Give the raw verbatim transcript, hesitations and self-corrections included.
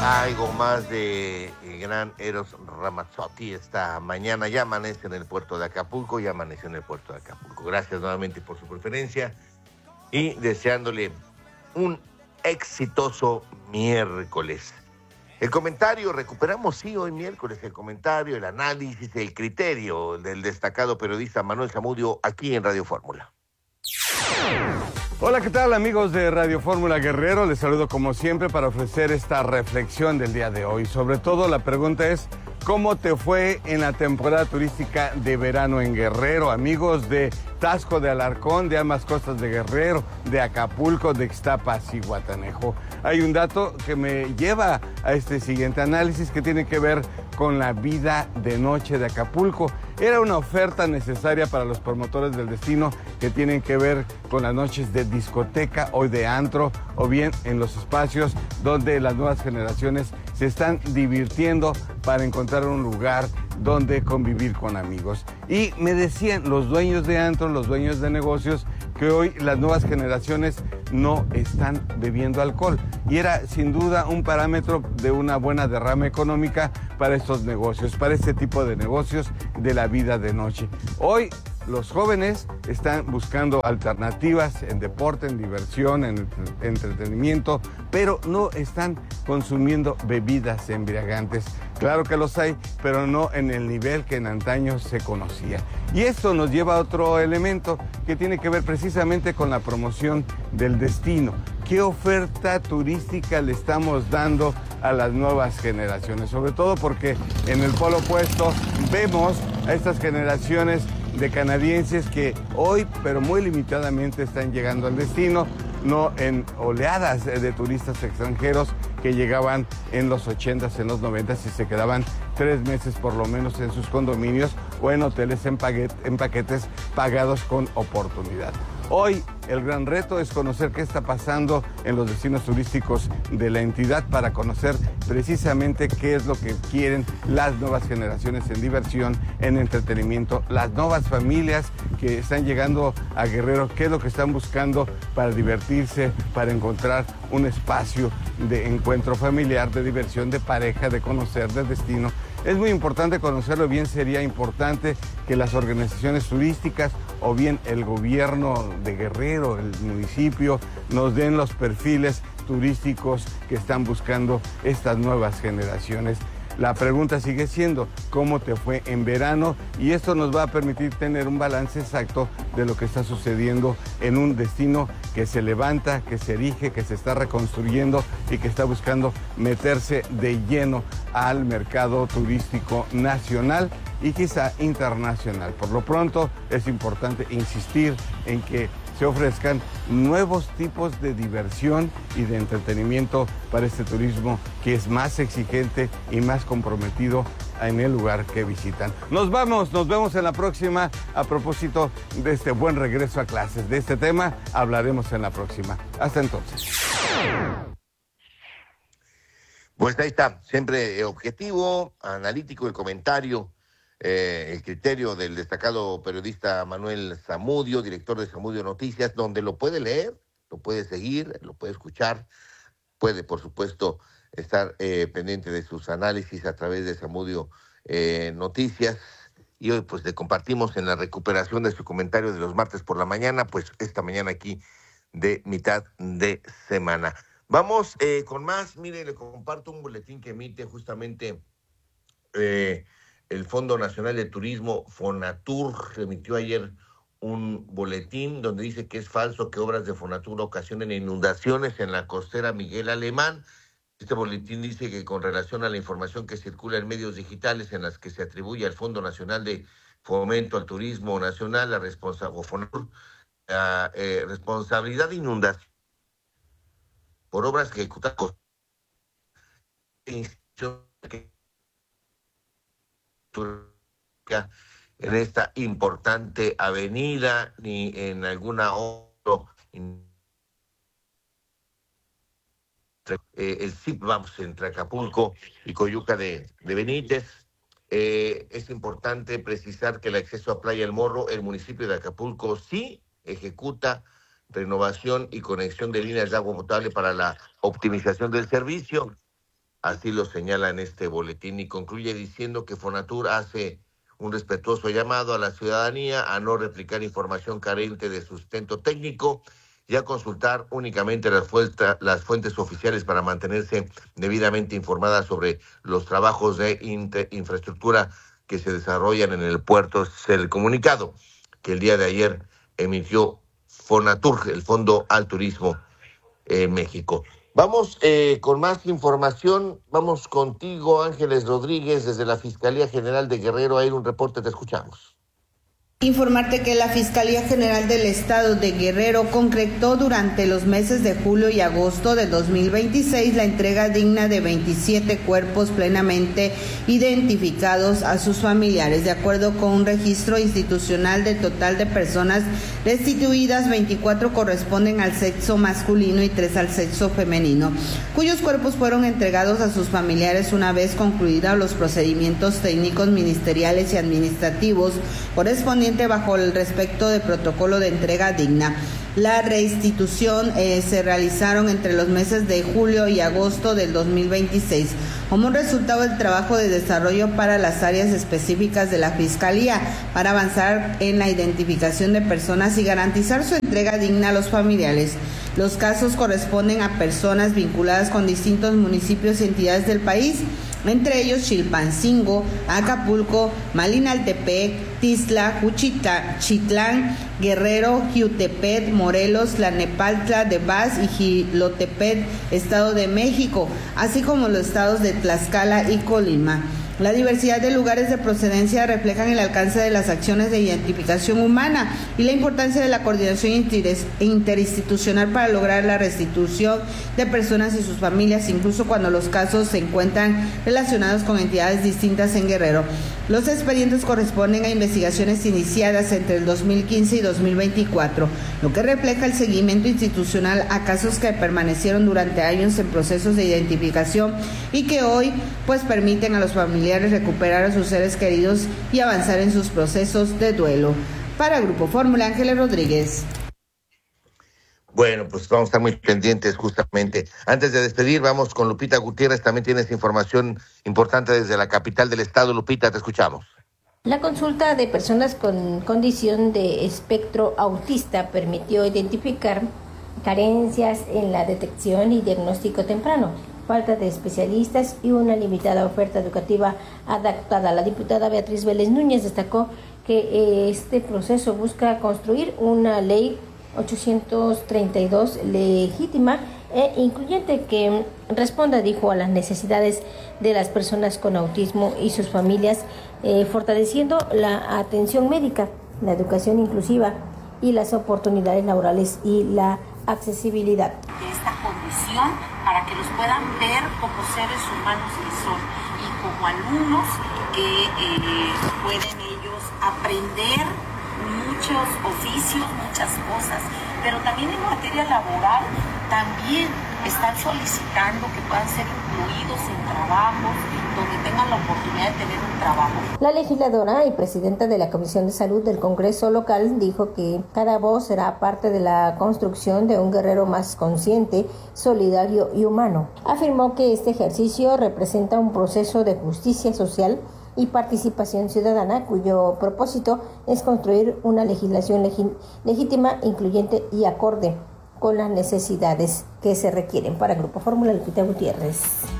Algo más de eh, gran Eros Ramazzotti esta mañana. Ya amanece en el puerto de Acapulco, ya amaneció en el puerto de Acapulco. Gracias nuevamente por su preferencia y deseándole un exitoso miércoles. El comentario, recuperamos sí hoy miércoles el comentario, el análisis, el criterio del destacado periodista Manuel Zamudio aquí en Radio Fórmula. Hola, ¿qué tal amigos de Radio Fórmula Guerrero? Les saludo como siempre para ofrecer esta reflexión del día de hoy. Sobre todo la pregunta es, ¿cómo te fue en la temporada turística de verano en Guerrero? Amigos de Taxco de Alarcón, de ambas costas de Guerrero, de Acapulco, de Ixtapas y Guatanejo. Hay un dato que me lleva a este siguiente análisis que tiene que ver con la vida de noche de Acapulco. Era una oferta necesaria para los promotores del destino que tienen que ver con las noches de discoteca o de antro, o bien en los espacios donde las nuevas generaciones se están divirtiendo para encontrar un lugar donde convivir con amigos. Y me decían los dueños de antro, los dueños de negocios, que hoy las nuevas generaciones no están bebiendo alcohol. Y era sin duda un parámetro de una buena derrama económica para estos negocios, para este tipo de negocios de la vida de noche. Hoy los jóvenes están buscando alternativas en deporte, en diversión, en entretenimiento, pero no están consumiendo bebidas embriagantes. Claro que los hay, pero no en el nivel que en antaño se conocía. Y esto nos lleva a otro elemento que tiene que ver precisamente con la promoción del destino. ¿Qué oferta turística le estamos dando a las nuevas generaciones? Sobre todo porque en el polo opuesto vemos a estas generaciones de canadienses que hoy, pero muy limitadamente, están llegando al destino, no en oleadas de turistas extranjeros que llegaban en los ochentas, en los noventas y se quedaban tres meses por lo menos en sus condominios o en hoteles en, paquet, en paquetes pagados con oportunidad. Hoy el gran reto es conocer qué está pasando en los destinos turísticos de la entidad para conocer precisamente qué es lo que quieren las nuevas generaciones en diversión, en entretenimiento, las nuevas familias que están llegando a Guerrero, qué es lo que están buscando para divertirse, para encontrar un espacio de encuentro familiar, de diversión, de pareja, de conocer, de destino. Es muy importante conocerlo, bien sería importante que las organizaciones turísticas o bien el gobierno de Guerrero, el municipio, nos den los perfiles turísticos que están buscando estas nuevas generaciones. La pregunta sigue siendo, ¿cómo te fue en verano? Y esto nos va a permitir tener un balance exacto de lo que está sucediendo en un destino que se levanta, que se erige, que se está reconstruyendo y que está buscando meterse de lleno al mercado turístico nacional y quizá internacional. Por lo pronto, es importante insistir en que se ofrezcan nuevos tipos de diversión y de entretenimiento para este turismo que es más exigente y más comprometido en el lugar que visitan. Nos vamos, nos vemos en la próxima. A propósito de este buen regreso a clases, de este tema hablaremos en la próxima. Hasta entonces. Pues ahí está, siempre objetivo, analítico el comentario. Eh, el criterio del destacado periodista Manuel Zamudio, director de Zamudio Noticias, donde lo puede leer, lo puede seguir, lo puede escuchar, puede, por supuesto, estar eh, pendiente de sus análisis a través de Zamudio eh, Noticias. Y hoy, pues, le compartimos en la recuperación de su comentario de los martes por la mañana, pues, esta mañana aquí de mitad de semana. Vamos eh, con más. Mire, le comparto un boletín que emite justamente Eh, el Fondo Nacional de Turismo, Fonatur, remitió ayer un boletín donde dice que es falso que obras de Fonatur ocasionen inundaciones en la costera Miguel Alemán. Este boletín dice que con relación a la información que circula en medios digitales en las que se atribuye al Fondo Nacional de Fomento al Turismo Nacional la responsa- o Fonatur, la eh, responsabilidad de inundación por obras que ejecutan en esta importante avenida ni en alguna otra eh, el C I P, vamos, entre Acapulco y Coyuca de, de Benítez. Eh, es importante precisar que el acceso a Playa El Morro, el municipio de Acapulco sí ejecuta renovación y conexión de líneas de agua potable para la optimización del servicio. Así lo señala en este boletín y concluye diciendo que Fonatur hace un respetuoso llamado a la ciudadanía a no replicar información carente de sustento técnico y a consultar únicamente las, fuentes, las fuentes oficiales para mantenerse debidamente informadas sobre los trabajos de inter, infraestructura que se desarrollan en el puerto. Es el comunicado que el día de ayer emitió Fonatur, el Fondo al Turismo en México. Vamos eh, con más información. Vamos contigo, Ángeles Rodríguez, desde la Fiscalía General de Guerrero. Hay un reporte, te escuchamos. Informarte que la Fiscalía General del Estado de Guerrero concretó durante los meses de julio y agosto de dos mil veintiséis la entrega digna de veintisiete cuerpos plenamente identificados a sus familiares. De acuerdo con un registro institucional del total de personas restituidas, veinticuatro corresponden al sexo masculino y tres al sexo femenino, cuyos cuerpos fueron entregados a sus familiares una vez concluidos los procedimientos técnicos, ministeriales y administrativos correspondientes bajo el respecto de protocolo de entrega digna. La restitución eh, se realizaron entre los meses de julio y agosto del dos mil veintiséis como un resultado del trabajo de desarrollo para las áreas específicas de la Fiscalía para avanzar en la identificación de personas y garantizar su entrega digna a los familiares. Los casos corresponden a personas vinculadas con distintos municipios y entidades del país, entre ellos Chilpancingo, Acapulco, Malinaltepec, Tizla, Juchita, Chitlán, Guerrero, Jiutepet, Morelos, Tlanepantla de Vaz y Jilotepet, Estado de México, así como los estados de Tlaxcala y Colima. La diversidad de lugares de procedencia reflejan el alcance de las acciones de identificación humana y la importancia de la coordinación interinstitucional para lograr la restitución de personas y sus familias, incluso cuando los casos se encuentran relacionados con entidades distintas en Guerrero. Los expedientes corresponden a investigaciones iniciadas entre el dos mil quince y dos mil veinticuatro, lo que refleja el seguimiento institucional a casos que permanecieron durante años en procesos de identificación y que hoy pues permiten a los familiares recuperar a sus seres queridos y avanzar en sus procesos de duelo. Para Grupo Fórmula, Ángeles Rodríguez. Bueno, pues vamos a estar muy pendientes justamente. Antes de despedir, vamos con Lupita Gutiérrez. También tienes información importante desde la capital del estado. Lupita, te escuchamos. La consulta de personas con condición de espectro autista permitió identificar carencias en la detección y diagnóstico temprano, falta de especialistas y una limitada oferta educativa adaptada. La diputada Beatriz Vélez Núñez destacó que este proceso busca construir una ley ochocientos treinta y dos legítima e incluyente que responda, dijo, a las necesidades de las personas con autismo y sus familias, eh, fortaleciendo la atención médica, la educación inclusiva y las oportunidades laborales y la accesibilidad. Esta condición para que los puedan ver como seres humanos que son y como alumnos que eh, pueden ellos aprender muchos oficios, muchas cosas, pero también en materia laboral también están solicitando que puedan ser incluidos en trabajos donde tengan la oportunidad de tener un trabajo. La legisladora y presidenta de la Comisión de Salud del Congreso local dijo que cada voz será parte de la construcción de un Guerrero más consciente, solidario y humano. Afirmó que este ejercicio representa un proceso de justicia social y participación ciudadana, cuyo propósito es construir una legislación legi- legítima, incluyente y acorde con las necesidades que se requieren. Para Grupo Fórmula, Lupita Gutiérrez.